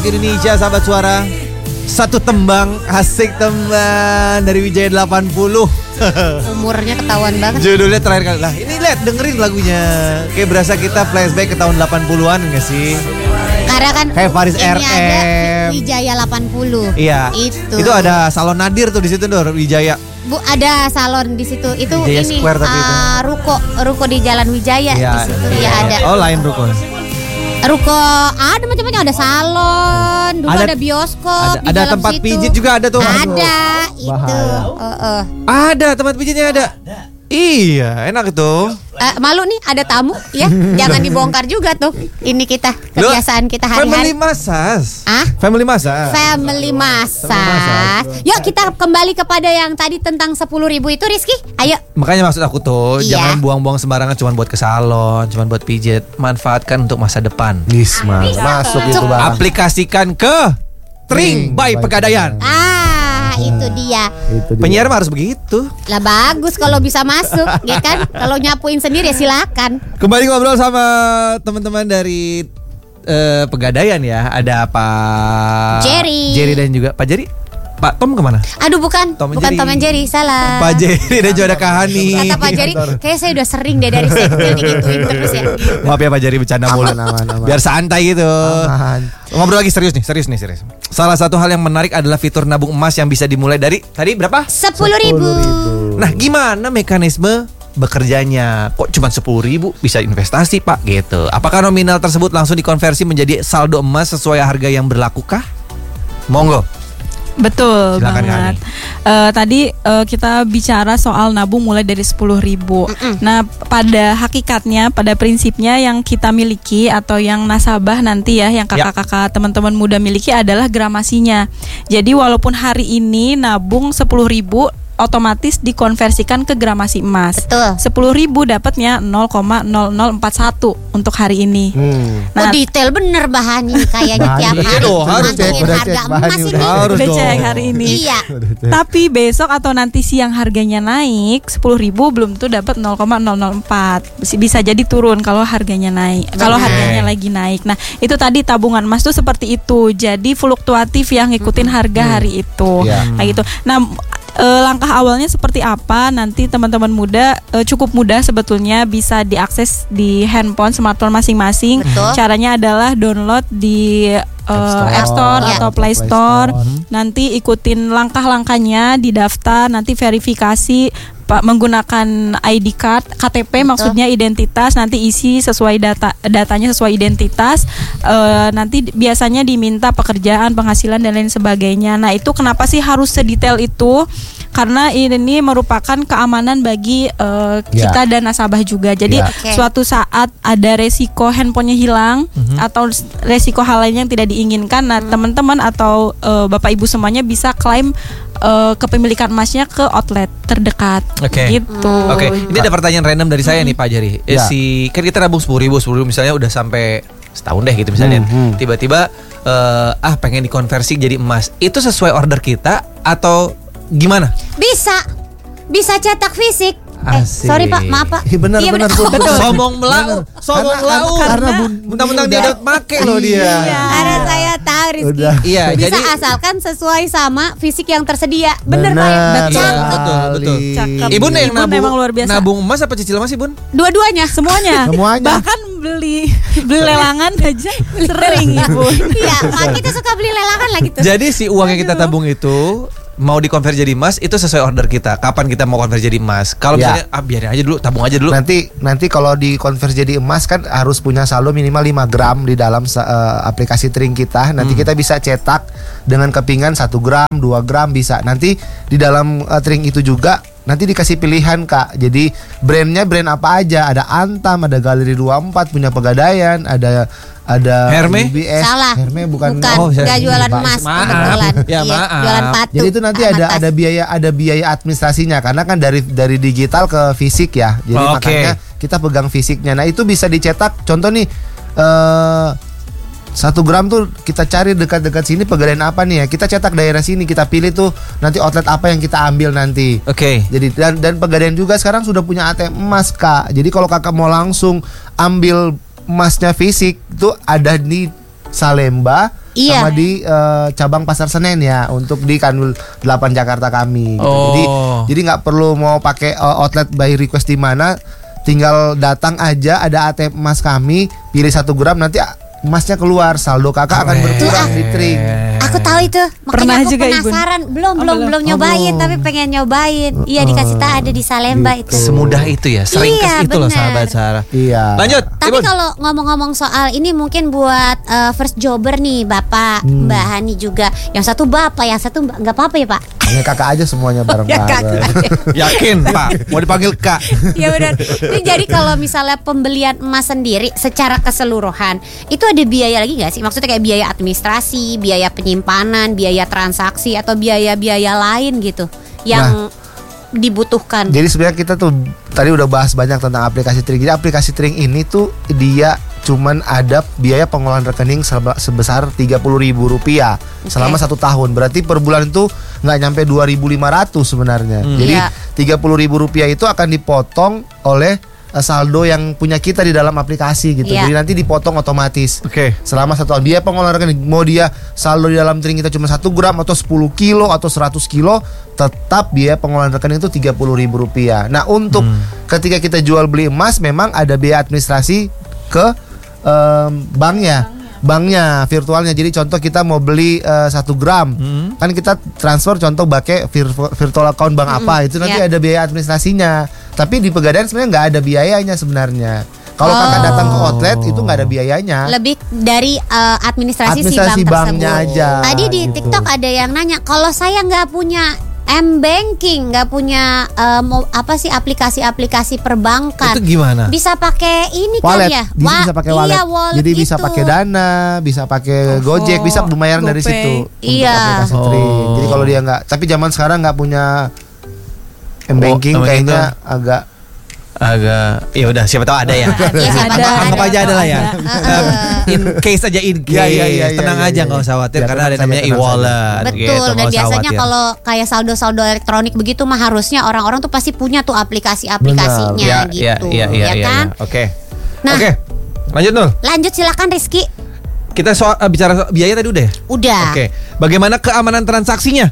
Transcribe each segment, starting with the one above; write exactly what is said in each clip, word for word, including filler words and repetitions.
Indonesia, sahabat suara. Satu tembang, asik tembang dari Wijaya delapan puluh. Umurnya ketahuan banget. Judulnya terakhir kali. Lah ini lihat, dengerin lagunya. Kayak berasa kita flashback ke tahun delapan puluhan enggak sih? Karena kan kayak Faris ini R M. ada Wijaya delapan puluh. Iya. Itu. Itu ada salon Nadir tuh di situ, Dor, Wijaya. Bu, ada salon di situ. Itu Wijaya ini Square tapi itu. uh, ruko, ruko di Jalan Wijaya Iya, di situ iya. ya ada. Oh, lain ruko. Ruko ada macam-macam, ada salon, dulu ada, Ada- bioskop, Ada, di ada dalam tempat situ. pijit juga ada tuh. Ada itu. bahaya. Uh, uh. Ada tempat pijitnya ada. Iya, enak itu. Eh, malu nih ada tamu ya, jangan dibongkar juga tuh. Ini kita kebiasaan kita Family hari-hari. massage. Ah? Family massage. Family massage. Yuk kita kembali kepada yang tadi tentang sepuluh ribu itu, Rizky. Ayo. Makanya maksud aku tuh, Iya. jangan buang-buang sembarangan cuma buat ke salon, cuma buat pijit. Manfaatkan untuk masa depan. Wisma masuk itu bang. Aplikasikan ke Tring by Pegadaian. Ah, itu dia. Itu dia. Penyiar mah harus begitu. Lah bagus kalau bisa masuk, ya kan? Kalau nyapuin sendiri ya silakan. Kembali ngobrol sama teman-teman dari eh, Pegadaian ya. Ada Pak Jerry. Jerry dan juga Pak Jerry. Pak Tom kemana? Aduh bukan, Tom and bukan Jerry. Tom and Jerry, salah. Pak Jerry dan juga ada Kak Hani. Kata Pak Jerry, kayak saya udah sering deh dari sektor digituin terus ya. Maaf ya Pak Jerry, bercanda mulu. Aman, aman, aman. Biar santai gitu. Aman. Ngobrol lagi serius nih, serius nih, serius. Salah satu hal yang menarik adalah fitur nabung emas yang bisa dimulai dari tadi berapa? Sepuluh ribu. Nah, gimana mekanisme bekerjanya? Kok cuma sepuluh ribu bisa investasi, Pak? Gitu. Apakah nominal tersebut langsung dikonversi menjadi saldo emas sesuai harga yang berlakukah? Monggo. Betul Silakan, banget. Eh, tadi eh, kita bicara soal nabung mulai dari sepuluh ribu. Nah, pada hakikatnya, pada prinsipnya yang kita miliki atau yang nasabah nanti ya, yang kakak-kakak teman-teman muda miliki adalah gramasinya. Jadi walaupun hari ini nabung sepuluh ribu, otomatis dikonversikan ke gramasi emas. Betul. sepuluh ribu dapatnya nol koma nol nol empat satu untuk hari ini. Hmm. Oh, detail bener bahannya kayaknya Bahannya. tiap Iya hari. dong, harus mantengin cek, udah harga cek emas bahannya, ini. udah. Harus Udah dong. cek hari ini. Iya. Tapi besok atau nanti siang harganya naik sepuluh ribu belum tuh dapat nol koma nol nol empat. Bisa jadi turun kalau harganya naik. Kalau harganya lagi naik. Nah, itu tadi tabungan emas tuh seperti itu. Jadi fluktuatif yang ngikutin harga hari itu. Iya. Kayak gitu. Nah, e, langkah awalnya seperti apa? Nanti teman-teman muda e, cukup mudah sebetulnya, bisa diakses di handphone, smartphone masing-masing. Betul. Caranya adalah download di e, Store. App Store Iya. atau Play Play Store. Store. Nanti ikutin langkah-langkahnya, didaftar, nanti verifikasi Pak menggunakan I D card, K T P maksudnya identitas, nanti isi sesuai data datanya sesuai identitas. E, nanti biasanya diminta pekerjaan, penghasilan dan lain sebagainya. Nah, itu kenapa sih harus sedetail itu? Karena ini merupakan keamanan bagi e, kita dan nasabah juga. Jadi Ya. Oke. suatu saat ada resiko handphonenya hilang atau resiko hal lain yang tidak diinginkan, nah teman-teman atau e, bapak ibu semuanya bisa klaim e, kepemilikan emasnya ke outlet terdekat. Oke. Gitu. Oke, ini ada pertanyaan random dari saya nih Pak Jerry. Eh, Ya. Si kan kita nabung sepuluh ribu, sepuluh ribu misalnya udah sampai setahun deh gitu misalnya. Hmm, hmm. Tiba-tiba eh, ah pengen dikonversi jadi emas. Itu sesuai order kita atau gimana? Bisa. Bisa cetak fisik. Eh, Asik. sorry Pak, maaf Pak. Iya benar Iya, benar benar. Bun. Betul. Somong melau, somong Karena- lau. karena Bun, Mentang-mentang dia udah- udah make loh dia. Iya. Karena saya tahu Rizky. Udah. Iya, Bisa jadi asalkan sesuai sama fisik yang tersedia. Bener Pak ya? Benar Betul. Betul, betul, betul. Cakep. Ibu yang Ibu nabung, memang luar biasa. nabung emas apa cicil emas sih Bun? Dua-duanya, semuanya. Semuanya. Bahkan beli beli lelangan aja sering Ibu. Iya, Mak kita suka beli lelangan lah gitu. Jadi si uang yang kita tabung itu mau dikonversi jadi emas itu sesuai order kita. Kapan kita mau konversi jadi emas? Kalau Ya. misalnya ah biarin aja dulu, tabung aja dulu. Nanti nanti kalau dikonversi jadi emas kan harus punya saldo minimal lima gram di dalam eh, aplikasi Tring kita. Nanti kita bisa cetak dengan kepingan satu gram, dua gram bisa. Nanti di dalam eh, Tring itu juga nanti dikasih pilihan Kak. Jadi brandnya brand apa aja? Ada Antam, ada Galeri dua puluh empat punya Pegadaian, ada ada Hermes? U B S. Salah. Hermes bukan. Bukan, Oh, saya- nggak jualan Maaf. emas Maaf. kebetulan. Ya, Iya, maaf. jualan patung. Jadi itu nanti sama ada tas. ada biaya ada biaya administrasinya karena kan dari dari digital ke fisik ya. Jadi Oh, oke. makanya kita pegang fisiknya. Nah, itu bisa dicetak. Contoh nih eh satu gram tuh kita cari dekat-dekat sini Pegadaian apa nih ya. Kita cetak daerah sini, kita pilih tuh nanti outlet apa yang kita ambil nanti. Oke. Jadi dan dan Pegadaian juga sekarang sudah punya A T M emas Kak. Jadi kalau Kakak mau langsung ambil emasnya fisik itu ada di Salemba Iya. sama di uh, cabang Pasar Senen ya untuk di Kanwil delapan Jakarta kami. Gitu. Oh. Jadi jadi nggak perlu mau pakai uh, outlet by request di mana, tinggal datang aja ada A T M emas kami, pilih satu gram nanti emasnya keluar, saldo kakak akan Keren. berkurang di Tring. Aku tahu itu. Makanya Pernah aku juga, Ibu? penasaran. Belum, Oh, belum, belum. belum Oh, nyobain, belum. tapi pengen nyobain. Iya, dikasih tahu ada di Salemba Gitu. itu. Semudah itu ya, seringkas Iya, itu loh benar. sahabat Sarah. Iya. Lanjut. Tapi Ibun. kalau ngomong-ngomong soal ini mungkin buat uh, first jobber nih, Bapak, Hmm. Mbak Hani juga. Yang satu Bapak, yang satu Mbak. Nggak apa-apa ya, Pak? Hanya kakak aja semuanya Ya, bareng-bareng. kakak. Yakin Pak, mau dipanggil Kak. Ya benar. Ini jadi kalau misalnya pembelian emas sendiri secara keseluruhan itu ada biaya lagi nggak sih? Maksudnya kayak biaya administrasi, biaya penyimpanan, biaya transaksi atau biaya-biaya lain gitu yang dibutuhkan. Jadi sebenarnya kita tuh tadi udah bahas banyak tentang aplikasi Tring. Jadi aplikasi Tring ini tuh dia cuman ada biaya pengolahan rekening sebe- sebesar tiga puluh ribu rupiah selama satu tahun. Berarti per bulan itu nggak nyampe dua ribu lima ratus sebenarnya. Hmm. Jadi Iya. tiga puluh ribu rupiah itu akan dipotong oleh eh, saldo yang punya kita di dalam aplikasi gitu. Iya. Jadi nanti dipotong otomatis. Oke. Selama satu tahun dia pengolahan rekening, mau dia saldo di dalam Tring kita cuma satu gram atau sepuluh kilo atau seratus kilo, tetap biaya pengolahan rekening itu tiga puluh ribu rupiah. Nah untuk ketika kita jual beli emas memang ada biaya administrasi ke em, banknya. Banknya virtualnya. Jadi contoh kita mau beli eh, satu gram, Hmm. kan kita transfer contoh pakai vir- virtual account bank apa itu nanti ya. ada biaya administrasinya. Tapi di Pegadaian sebenarnya nggak ada biayanya sebenarnya. Kalau Oh. kakak datang ke outlet itu nggak ada biayanya. Lebih dari uh, administrasi, Administrasi si bank banknya tersebut. aja, Tadi di gitu. TikTok ada yang nanya, kalau saya nggak punya M-banking, nggak punya uh, mau- apa sih aplikasi-aplikasi perbankan, Itu gimana? bisa pakai ini Wallet, kan ya? bisa, Wa- bisa pakai wallet. Iya, wallet Jadi bisa itu. pakai Dana, bisa pakai OVO, Gojek, bisa pembayaran dari GoPay. situ untuk Iya. aplikasi Tring. Oh. Jadi kalau dia nggak, tapi zaman sekarang nggak punya M-banking Oh, kayaknya agak Agak, ya udah siapa tahu ada ya. Iya, siapa Ada, tahu Anggap ada. aja ada lah ya. Heeh. In case aja in case. Iya, iya, iya, Tenang iya, aja iya, nggak iya. usah khawatir Ya, karena ada tenang namanya saja, tenang e-wallet. Betul, gitu, dan nggak usah biasanya khawatir. kalau kayak saldo-saldo elektronik begitu mah harusnya orang-orang tuh pasti punya tuh aplikasi-aplikasinya ya, gitu, ya, ya, ya, ya ya, kan? ya. Oke. Nah. Oke. Lanjut Nul. Lanjut silakan Rizky. Kita soal eh, bicara soal biaya tadi udah ya? Udah. Oke. Bagaimana keamanan transaksinya?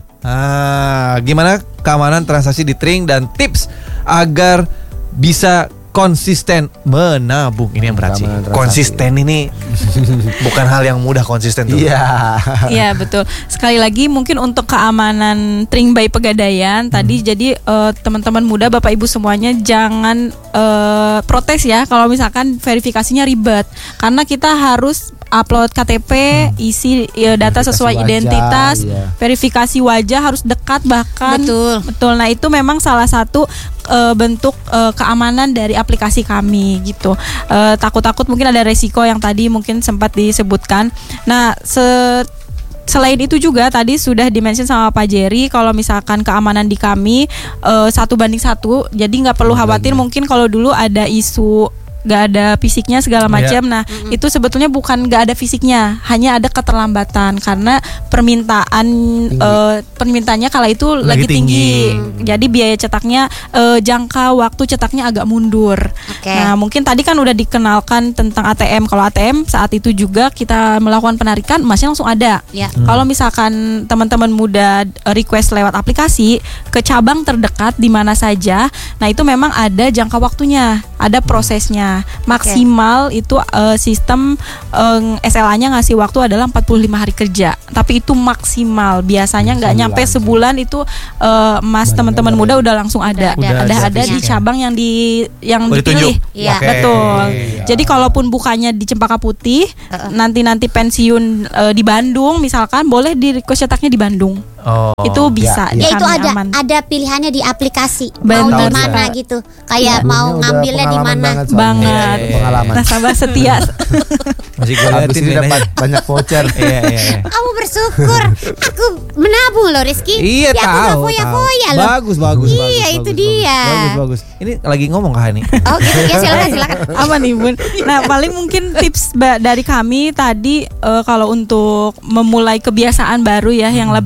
Ah, gimana keamanan transaksi di Tring dan tips agar bisa konsisten menabung. Ini yang berat sih. Keamanan transaksi. Konsisten ini bukan hal yang mudah konsisten tuh. iya. Iya betul. Sekali lagi mungkin untuk keamanan Tring by Pegadaian tadi jadi eh, teman-teman muda Bapak Ibu semuanya jangan eh, protes ya kalau misalkan verifikasinya ribet karena kita harus upload K T P, isi ya, data Verifikasi sesuai wajah, identitas, iya. verifikasi wajah harus dekat bahkan. Betul. Betul. Nah, itu memang salah satu eh, bentuk eh, keamanan dari aplikasi kami gitu. Eh, takut-takut mungkin ada resiko yang tadi mungkin sempat disebutkan. Nah, se Selain itu juga tadi sudah dimention sama Pak Jerry kalau misalkan keamanan di kami eh, satu banding satu, jadi nggak perlu khawatir mungkin kalau dulu ada isu nggak ada fisiknya segala macam. Nah itu sebetulnya bukan nggak ada fisiknya, hanya ada keterlambatan karena permintaan eh, permintaannya kala itu Lagi lagi, tinggi. tinggi. Jadi biaya cetaknya eh, jangka waktu cetaknya agak mundur. Oke. Nah mungkin tadi kan udah dikenalkan tentang A T M. Kalau A T M saat itu juga kita melakukan penarikan emasnya langsung ada. Ya. Kalau misalkan teman-teman muda eh, request lewat aplikasi ke cabang terdekat di mana saja, nah itu memang ada jangka waktunya, ada prosesnya. Maksimal itu eh, sistem eh, S L A-nya ngasih waktu adalah empat puluh lima hari kerja. Tapi itu maksimal. Biasanya nggak Sebulan. nyampe sebulan itu eh, emas teman-teman muda udah langsung ada. Udah Ada ada ada di fisiknya. cabang yang di yang Oh, dipilih. ditunjuk. Iya. Oke. Betul. Iya. Jadi kalaupun bukannya di Cempaka Putih, nanti-nanti pensiun eh, di Bandung misalkan boleh di request cetaknya di Bandung. Oh. Itu bisa. ya. di Ya itu kami ada aman. ada pilihannya di aplikasi. Benar. Mau di Tahu mana juga. gitu. Kayak Ibunya mau udah ngambilnya di pengalaman mana. banget soalnya. Banget. Itu pengalaman. Nasabah setia. Masih gue Habis liatin ini nih dapat nanya. banyak voucher. Iya, iya, iya. Kamu bersyukur. Aku menabung loh Rizky. Iya Ya, aku gak tahu. foya-foya tahu. loh. Bagus, bagus, Iya, bagus, itu bagus, dia. Bagus, bagus. Ini lagi ngomong Kak Hani. Oh gitu ya, silakan silakan. Apa nih Bun? Nah paling mungkin tips ba- dari kami tadi eh, kalau untuk memulai kebiasaan baru ya yang lebih baik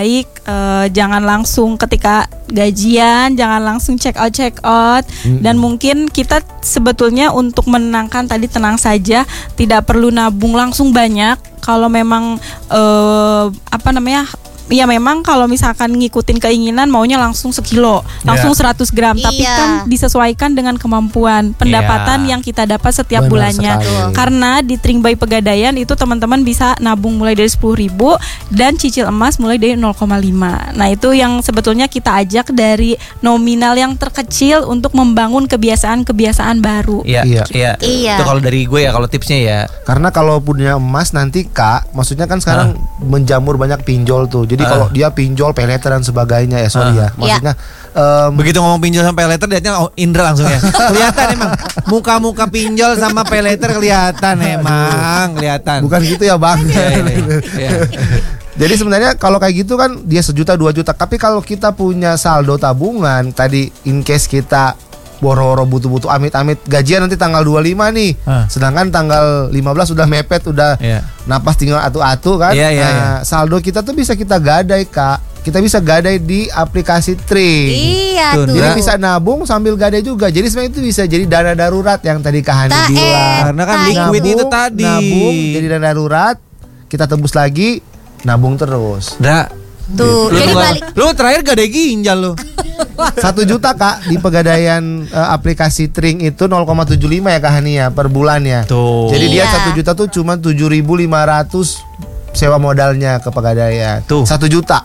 baik eh, jangan langsung ketika gajian, jangan langsung check out check out mm-hmm. dan mungkin kita sebetulnya untuk menenangkan tadi tenang saja, tidak perlu nabung langsung banyak. Kalau memang eh, apa namanya? Ya memang kalau misalkan ngikutin keinginan maunya langsung sekilo, langsung Yeah. seratus gram, tapi Iya. kan disesuaikan dengan kemampuan pendapatan Yeah. yang kita dapat setiap Benar bulannya. sekali. Karena di Tring by Pegadaian itu teman-teman bisa nabung mulai dari sepuluh ribu dan cicil emas mulai dari nol koma lima. Nah, itu yang sebetulnya kita ajak dari nominal yang terkecil untuk membangun kebiasaan-kebiasaan baru. Iya, Iya. iya. Iya. Itu kalau dari gue ya, kalau tipsnya ya. Karena kalau punya emas nanti Kak, maksudnya kan sekarang menjamur banyak pinjol tuh. Jadi Ah. kalau dia pinjol, pay letter dan sebagainya ya sorry Ah. ya. Maksudnya em, Begitu ngomong pinjol sama pay letter, liatnya oh, Indra langsung ya. Kelihatan emang muka-muka pinjol sama pay letter kelihatan emang, kelihatan. bukan gitu ya Bang. Iya, iya, iya. Jadi sebenarnya kalau kayak gitu kan dia sejuta dua juta. Tapi kalau kita punya saldo tabungan tadi in case kita boro-boro butuh-butuh amit-amit gajian nanti tanggal dua puluh lima nih. Ah. Sedangkan tanggal lima belas udah mepet, udah Iya. napas tinggal atu-atu kan. Iya, iya, nah, iya. saldo kita tuh bisa kita gadai Kak. Kita bisa gadai di aplikasi Tring. Iya Tuh, tuh. Jadi Nah. bisa nabung sambil gadai juga. Jadi sebenarnya itu bisa jadi dana darurat yang tadi Kak Hani Tak bilang. eh, Karena kan tak liquid itu tadi. Nabung jadi dana darurat, kita tebus lagi, nabung terus. Dra, Tuh, lu, jadi lu, balik. lu terakhir gak ada ginjal lu. Satu juta Kak di Pegadaian eh, aplikasi Tring itu nol koma tujuh lima ya Kak Hani ya per bulannya. Tuh. Jadi dia Iya. satu juta tuh cuma tujuh ribu lima ratus sewa modalnya ke Pegadaian. Tuh. Satu juta.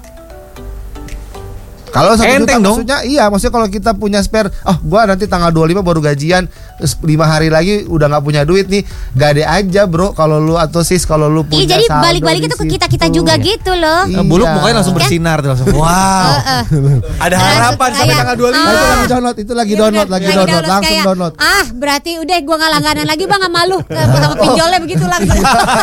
Kalau satu juta Enteng dong. maksudnya iya, maksudnya kalau kita punya spare, oh gua nanti tanggal dua puluh lima baru gajian, terus lima hari lagi udah nggak punya duit nih, gade aja bro kalau lu atau sis kalau lu punya. Iya, jadi saldo balik-balik di itu ke situ. kita-kita juga gitu loh. Iya. Buluk mukanya langsung bersinar tuh langsung. Wow. Heeh. Ada harapan sampai Kayak, tanggal dua puluh Nah, lima. itu ah. lagi download, itu lagi Iya, download, bener, lagi download, langsung kayak, download. Ah, berarti udah gua nggak langganan lagi bang, nggak malu sama pinjolnya begitu langsung.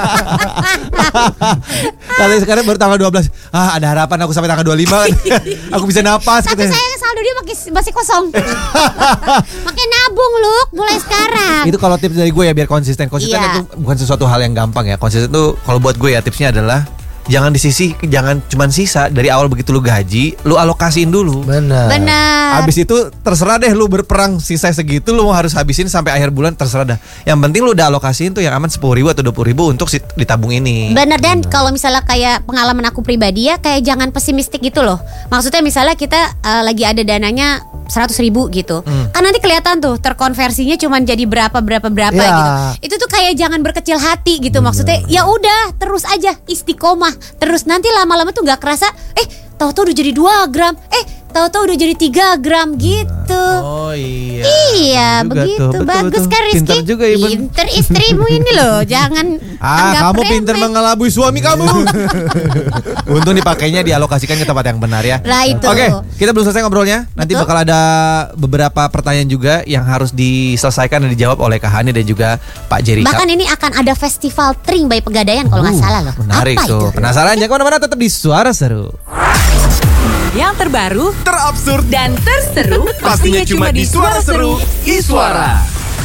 Kali sekarang baru tanggal dua belas. Ah, ada harapan aku sampai tanggal dua puluh lima. Aku bisa napas Tapi katanya. saya saldo dia masih masih kosong. Makanya nabung lu mulai sekarang. Itu kalau tips dari gue ya biar konsisten. Konsisten Iya. itu bukan sesuatu hal yang gampang ya. Konsisten itu kalau buat gue ya tipsnya adalah jangan disisi, jangan cuman sisa dari awal begitu lu gaji, lu alokasiin dulu. Benar. Benar. Abis itu terserah deh lu berperang sisa segitu lu mau harus habisin sampai akhir bulan terserah dah. Yang penting lu udah alokasiin tuh yang aman sepuluh ribu atau dua puluh ribu untuk si- ditabung ini. Bener, dan kalau misalnya kayak pengalaman aku pribadi ya, kayak jangan pesimistik gitu loh. Maksudnya misalnya kita eh, lagi ada dananya seratus ribu gitu, Hmm. kan nanti kelihatan tuh terkonversinya cuman jadi berapa berapa berapa Ya. gitu. Itu tuh kayak jangan berkecil hati gitu. Maksudnya ya udah terus aja istiqomah terus, nanti lama-lama tuh nggak kerasa eh tahu-tahu udah jadi dua gram, eh tahu-tahu udah jadi tiga gram gitu. Oh iya. Iya Juga begitu. tuh, betul, Bagus betul. kan Rizky? Pinter juga Iben. Pinter istrimu ini loh. Jangan Ah, anggap kamu pinter remeh. mengelabui suami kamu. Untung dipakainya dialokasikan ke tempat yang benar ya. Lah itu. Oke, kita belum selesai ngobrolnya. Nanti Betul. bakal ada beberapa pertanyaan juga yang harus diselesaikan dan dijawab oleh Kak Hani dan juga Pak Jerry. Bahkan ini akan ada festival Tring by Pegadaian kalau nggak Uh, salah loh. Menarik Apa tuh. itu? Penasaran? Jangan kemana-mana, tetap di Suara Seru. Yang terbaru Terabsurd dan terseru pastinya cuma di Suara Seru Iswara.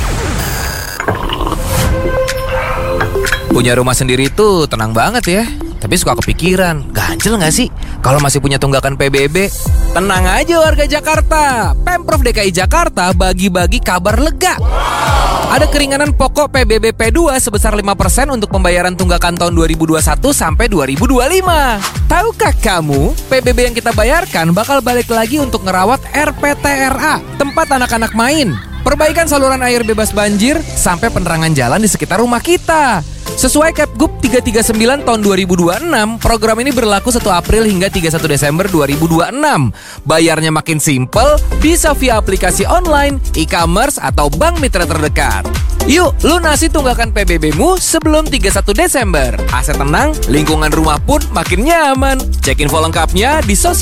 Punya rumah sendiri tuh tenang banget ya. Tapi suka kepikiran, ganjel gak sih kalau masih punya tunggakan P B B? Tenang aja warga Jakarta, Pemprov D K I Jakarta bagi-bagi kabar lega. Ada keringanan pokok P B B P dua sebesar lima persen untuk pembayaran tunggakan tahun dua ribu dua puluh satu sampai dua ribu dua puluh lima. Tahukah kamu, P B B yang kita bayarkan bakal balik lagi untuk ngerawat R P T R A, tempat anak-anak main, perbaikan saluran air bebas banjir, sampai penerangan jalan di sekitar rumah kita. Sesuai Kepgub tiga tiga sembilan tahun dua ribu dua puluh enam, program ini berlaku satu April hingga tiga puluh satu Desember dua ribu dua puluh enam. Bayarnya makin simpel, bisa via aplikasi online, e-commerce, atau bank mitra terdekat. Yuk, lunasi tunggakan P B B-mu sebelum tiga puluh satu Desember. Aset tenang, lingkungan rumah pun makin nyaman. Cek info lengkapnya di sosial